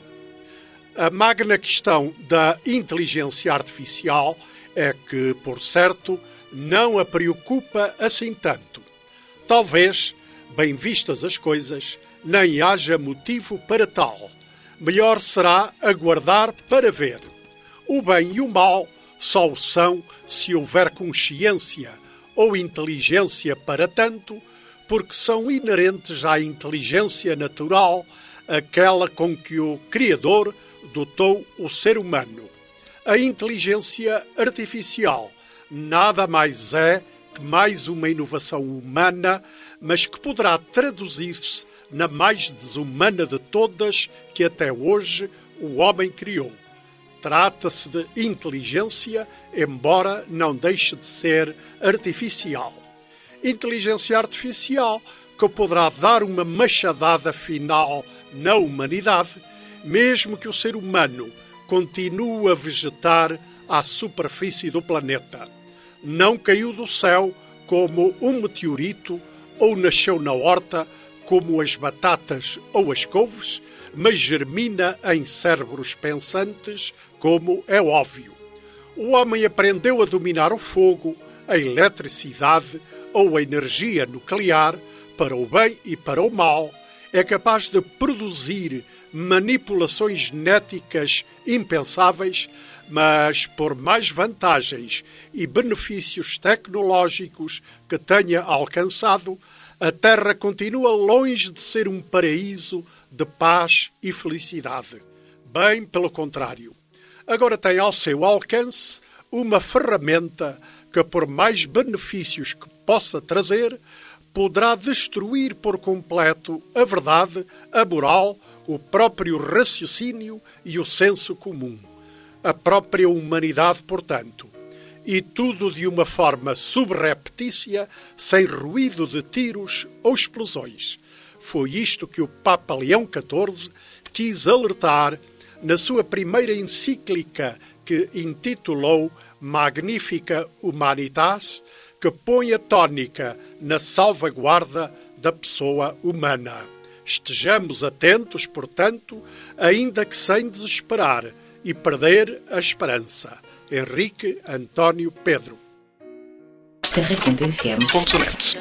A magna questão da inteligência artificial é que, por certo, não a preocupa assim tanto. Talvez, bem vistas as coisas, nem haja motivo para tal. Melhor será aguardar para ver. O bem e o mal só o são se houver consciência ou inteligência para tanto, porque são inerentes à inteligência natural, aquela com que o Criador dotou o ser humano. A inteligência artificial nada mais é que mais uma inovação humana, mas que poderá traduzir-se na mais desumana de todas que até hoje o homem criou. Trata-se de inteligência, embora não deixe de ser artificial. Inteligência artificial que poderá dar uma machadada final na humanidade, mesmo que o ser humano continue a vegetar à superfície do planeta. Não caiu do céu como um meteorito ou nasceu na horta como as batatas ou as couves, mas germina em cérebros pensantes, como é óbvio. O homem aprendeu a dominar o fogo, a eletricidade ou a energia nuclear, para o bem e para o mal, é capaz de produzir manipulações genéticas impensáveis, mas por mais vantagens e benefícios tecnológicos que tenha alcançado, a Terra continua longe de ser um paraíso de paz e felicidade. Bem pelo contrário. Agora tem ao seu alcance uma ferramenta que, por mais benefícios que possa trazer, poderá destruir por completo a verdade, a moral, o próprio raciocínio e o senso comum. A própria humanidade, portanto. E tudo de uma forma subreptícia, sem ruído de tiros ou explosões. Foi isto que o Papa Leão catorze quis alertar na sua primeira encíclica, que intitulou Magnificat Humanitas, que põe a tónica na salvaguarda da pessoa humana. Estejamos atentos, portanto, ainda que sem desesperar e perder a esperança. Henrique António Pedro. Terra Quente F M ponto net.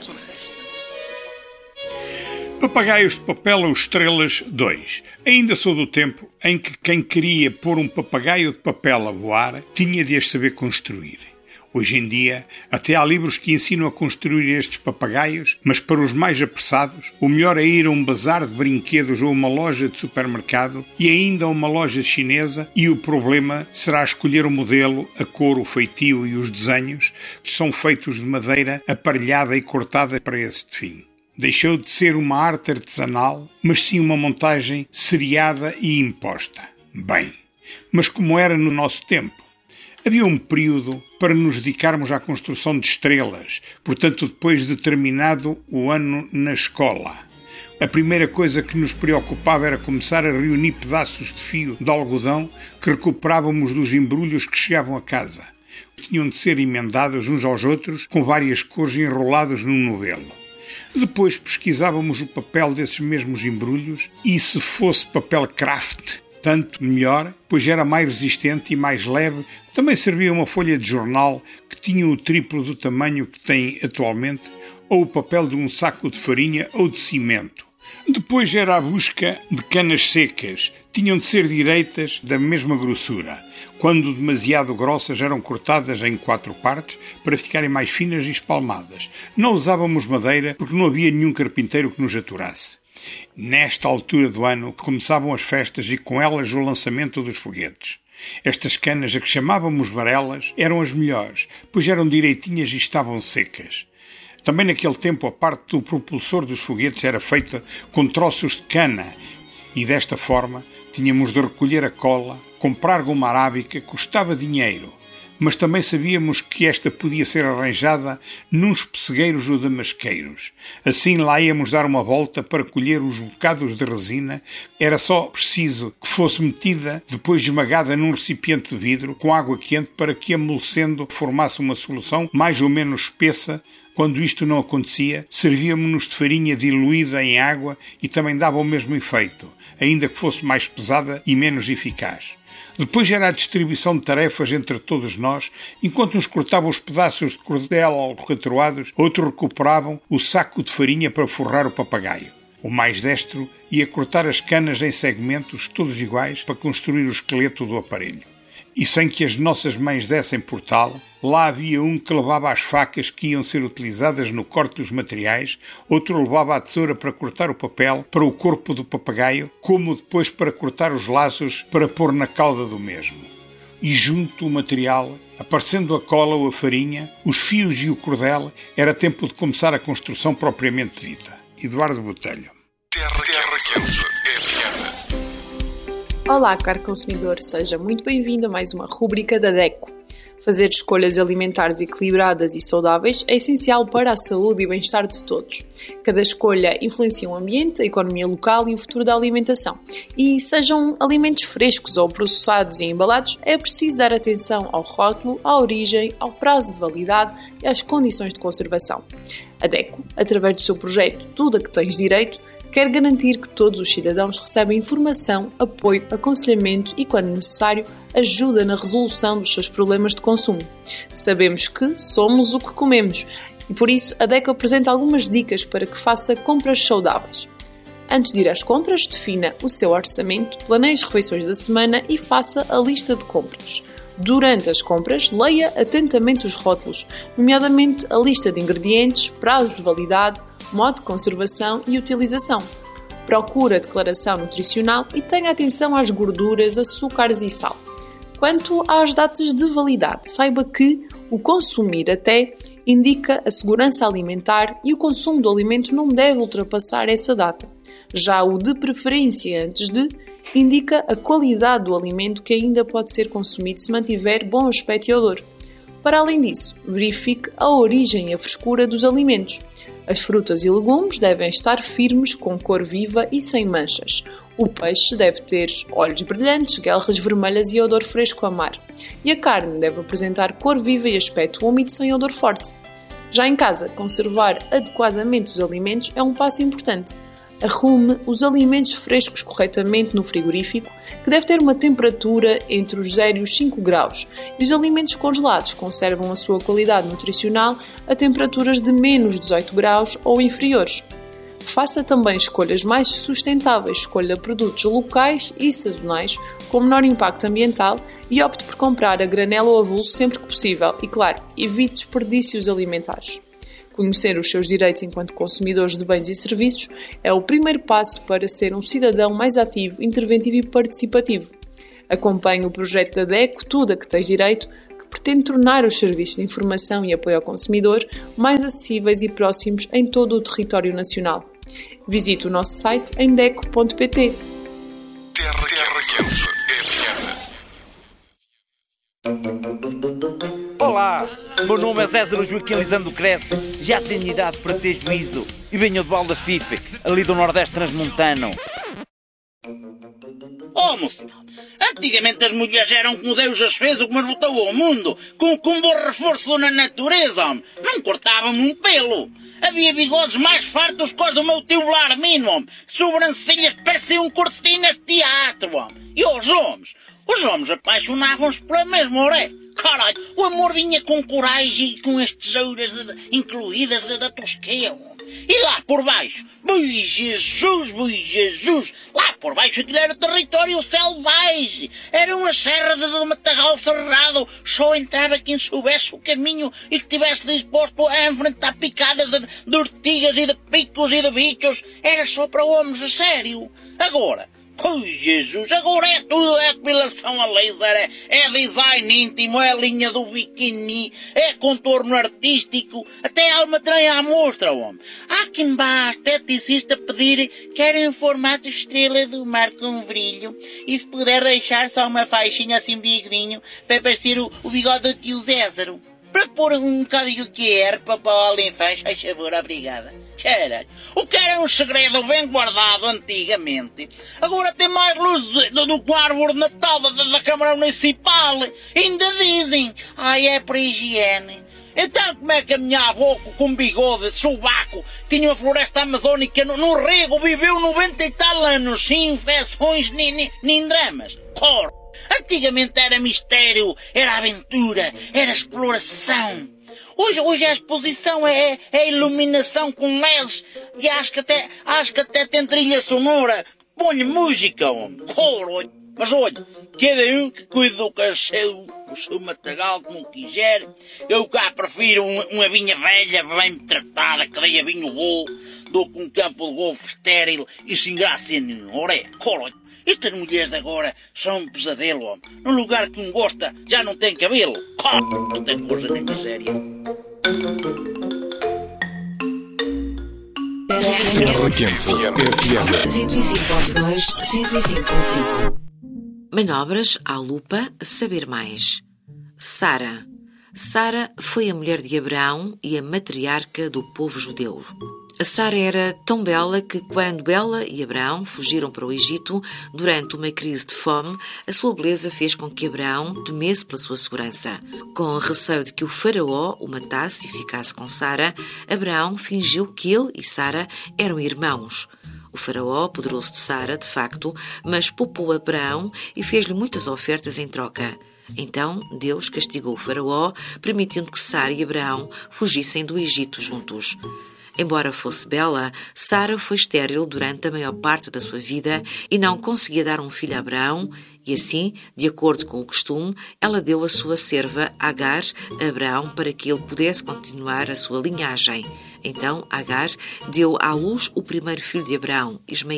Papagaios de Papel ou Estrelas dois. Ainda sou do tempo em que quem queria pôr um papagaio de papel a voar tinha de as saber construir. Hoje em dia, até há livros que ensinam a construir estes papagaios, mas para os mais apressados, o melhor é ir a um bazar de brinquedos ou uma loja de supermercado e ainda a uma loja chinesa, e o problema será escolher o modelo, a cor, o feitio e os desenhos, que são feitos de madeira aparelhada e cortada para este fim. Deixou de ser uma arte artesanal, mas sim uma montagem seriada e imposta. Bem, mas como era no nosso tempo? Havia um período para nos dedicarmos à construção de estrelas, portanto depois de terminado o ano na escola. A primeira coisa que nos preocupava era começar a reunir pedaços de fio de algodão que recuperávamos dos embrulhos que chegavam a casa. Tinham de ser emendados uns aos outros com várias cores enrolados num novelo. Depois pesquisávamos o papel desses mesmos embrulhos e, se fosse papel craft, tanto melhor, pois era mais resistente e mais leve. Também servia uma folha de jornal que tinha o triplo do tamanho que tem atualmente, ou o papel de um saco de farinha ou de cimento. Depois era a busca de canas secas. Tinham de ser direitas, da mesma grossura. Quando demasiado grossas, eram cortadas em quatro partes para ficarem mais finas e espalmadas. Não usávamos madeira porque não havia nenhum carpinteiro que nos aturasse. Nesta altura do ano começavam as festas e com elas o lançamento dos foguetes. Estas canas, a que chamávamos varelas, eram as melhores, pois eram direitinhas e estavam secas. Também naquele tempo a parte do propulsor dos foguetes era feita com troços de cana e desta forma tínhamos de recolher a cola, comprar goma arábica, custava dinheiro, mas também sabíamos que esta podia ser arranjada nos pessegueiros ou damasqueiros. Assim lá íamos dar uma volta para colher os bocados de resina. Era só preciso que fosse metida, depois esmagada num recipiente de vidro, com água quente, para que, amolecendo, formasse uma solução mais ou menos espessa. Quando isto não acontecia, servíamos-nos de farinha diluída em água e também dava o mesmo efeito, ainda que fosse mais pesada e menos eficaz. Depois era a distribuição de tarefas entre todos nós. Enquanto uns cortavam os pedaços de cordel alcatroados, outros recuperavam o saco de farinha para forrar o papagaio. O mais destro ia cortar as canas em segmentos todos iguais para construir o esqueleto do aparelho. E sem que as nossas mães dessem por tal, lá havia um que levava as facas que iam ser utilizadas no corte dos materiais, outro levava a tesoura para cortar o papel para o corpo do papagaio, como depois para cortar os laços para pôr na cauda do mesmo. E junto o material, aparecendo a cola ou a farinha, os fios e o cordel, era tempo de começar a construção propriamente dita. Eduardo Botelho. Terra Quente F M. Olá, caro consumidor, seja muito bem-vindo a mais uma rúbrica da DECO. Fazer escolhas alimentares equilibradas e saudáveis é essencial para a saúde e bem-estar de todos. Cada escolha influencia o ambiente, a economia local e o futuro da alimentação. E sejam alimentos frescos ou processados e embalados, é preciso dar atenção ao rótulo, à origem, ao prazo de validade e às condições de conservação. A DECO, através do seu projeto Tudo a que Tens Direito, quer garantir que todos os cidadãos recebem informação, apoio, aconselhamento e, quando necessário, ajuda na resolução dos seus problemas de consumo. Sabemos que somos o que comemos e, por isso, a DECO apresenta algumas dicas para que faça compras saudáveis. Antes de ir às compras, defina o seu orçamento, planeie as refeições da semana e faça a lista de compras. Durante as compras, leia atentamente os rótulos, nomeadamente a lista de ingredientes, prazo de validade, modo de conservação e utilização. Procure a declaração nutricional e tenha atenção às gorduras, açúcares e sal. Quanto às datas de validade, saiba que o consumir até indica a segurança alimentar e o consumo do alimento não deve ultrapassar essa data. Já o de preferência antes de indica a qualidade do alimento que ainda pode ser consumido se mantiver bom aspecto e odor. Para além disso, verifique a origem e a frescura dos alimentos. As frutas e legumes devem estar firmes, com cor viva e sem manchas. O peixe deve ter olhos brilhantes, guelras vermelhas e odor fresco a mar. E a carne deve apresentar cor viva e aspecto úmido sem odor forte. Já em casa, conservar adequadamente os alimentos é um passo importante. Arrume os alimentos frescos corretamente no frigorífico, que deve ter uma temperatura entre os zero e os cinco graus, e os alimentos congelados conservam a sua qualidade nutricional a temperaturas de menos dezoito graus ou inferiores. Faça também escolhas mais sustentáveis, escolha produtos locais e sazonais com menor impacto ambiental e opte por comprar a granel ou avulso sempre que possível e, claro, evite desperdícios alimentares. Conhecer os seus direitos enquanto consumidores de bens e serviços é o primeiro passo para ser um cidadão mais ativo, interventivo e participativo. Acompanhe o projeto da DECO Tudo a que tens direito, que pretende tornar os serviços de informação e apoio ao consumidor mais acessíveis e próximos em todo o território nacional. Visite o nosso site em deco ponto pt. Terra Quente F M. Olá, meu nome é César Joaquim Lisandro Cresce, já tenho idade para ter juízo e venho de Valda Fife, ali do Nordeste Transmontano. Oh, moço, antigamente as mulheres eram como Deus as fez, o que nos botou ao mundo, com, com um bom reforço na natureza, homem. Não cortavam um pelo. Havia bigodes mais fartos que os do meu tio Larmino, homem. Sobrancelhas pareciam cortinas de teatro, homem. E os homens? Os homens apaixonavam-se pela mesma oré. Caralho, o amor vinha com coragem e com as tesouras de, incluídas da, da tosqueia, homem. E lá por baixo, boi Jesus, boi Jesus, lá por baixo aquilo era território selvagem, era uma serra de, de matagal cerrado, só entrava quem soubesse o caminho e que estivesse disposto a enfrentar picadas de, de ortigas e de picos e de bichos, era só para homens a sério. Agora, pois Jesus, agora é tudo, é depilação a laser, é, é design íntimo, é linha do biquíni, é contorno artístico, até alma trem à mostra, homem. Há quem vá à esteticista pedir querem um formato estrela do mar com brilho e se puder deixar só uma faixinha assim bigodinho para parecer o, o bigode do tio Zézaro. Para pôr um bocadinho de Q R para o Alenfaz, faz favor, obrigada. Caralho, o que era um segredo bem guardado antigamente, agora tem mais luz do, do que a árvore de Natal da, da Câmara Municipal. Ainda dizem, ai, é para higiene. Então como é que a minha avó com bigode, sovaco, tinha uma floresta amazónica no, no rego, viveu noventa e tal anos, sem infecções nem, nem, nem dramas? Cor. Antigamente era mistério, era aventura, era exploração. Hoje, hoje a exposição é, é iluminação com L E Ds e acho que até, acho que até tem trilha sonora. Põe música, homem. Coro. Mas olha, cada um que cuide do cachorro, o seu matagal como quiser. Eu cá prefiro uma, uma vinha velha, bem tratada, que dê a vinho bom, do que um campo de golfe estéril e sem graça nenhuma. Ora é, coro. Estas mulheres de agora são um pesadelo, homem. Num lugar que um gosta já não tem cabelo. Coro. Isto é coisa nem miséria. Terra Quente F M. cento e cinco ponto dois, cento e cinco ponto cinco. Manobras à lupa, saber mais. Sara. Sara foi a mulher de Abraão e a matriarca do povo judeu. A Sara era tão bela que, quando ela e Abraão fugiram para o Egito durante uma crise de fome, a sua beleza fez com que Abraão temesse pela sua segurança. Com receio de que o faraó o matasse e ficasse com Sara, Abraão fingiu que ele e Sara eram irmãos. O faraó apoderou-se de Sara, de facto, mas poupou Abraão e fez-lhe muitas ofertas em troca. Então Deus castigou o faraó, permitindo que Sara e Abraão fugissem do Egito juntos. Embora fosse bela, Sara foi estéril durante a maior parte da sua vida e não conseguia dar um filho a Abraão, e assim, de acordo com o costume, ela deu a sua serva Agar a Abraão para que ele pudesse continuar a sua linhagem. Então Agar deu à luz o primeiro filho de Abraão, Ismael.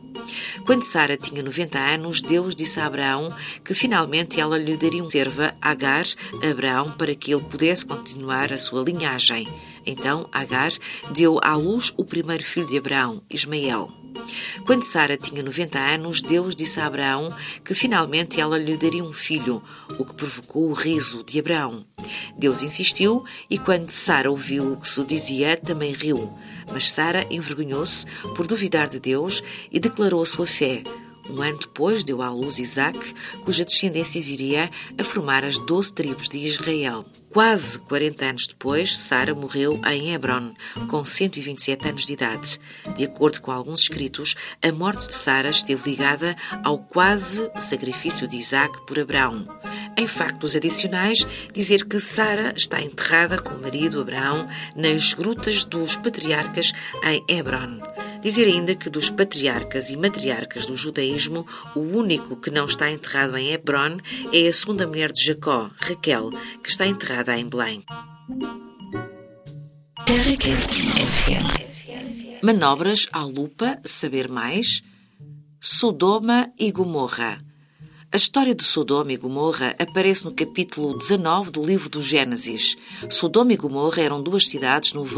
Quando Sara tinha noventa anos, Deus disse a Abraão que finalmente ela lhe daria uma serva, Agar, a Abraão, para que ele pudesse continuar a sua linhagem. Então Agar deu à luz o primeiro filho de Abraão, Ismael. Quando Sara tinha noventa anos, Deus disse a Abraão que finalmente ela lhe daria um filho, o que provocou o riso de Abraão. Deus insistiu e quando Sara ouviu o que se dizia, também riu. Mas Sara envergonhou-se por duvidar de Deus e declarou a sua fé. Um ano depois deu à luz Isaque, cuja descendência viria a formar as doze tribos de Israel. Quase quarenta anos depois, Sara morreu em Hebron, com cento e vinte e sete anos de idade. De acordo com alguns escritos, a morte de Sara esteve ligada ao quase sacrifício de Isaque por Abraão. Em factos adicionais, dizer que Sara está enterrada com o marido Abraão nas grutas dos patriarcas em Hebron. Dizer ainda que dos patriarcas e matriarcas do judaísmo, o único que não está enterrado em Hebron é a segunda mulher de Jacó, Raquel, que está enterrada em Belém. Terra Quente F M. Manobras à lupa, saber mais. Sodoma e Gomorra. A história de Sodoma e Gomorra aparece no capítulo dezanove do livro do Gênesis. Sodoma e Gomorra eram duas cidades no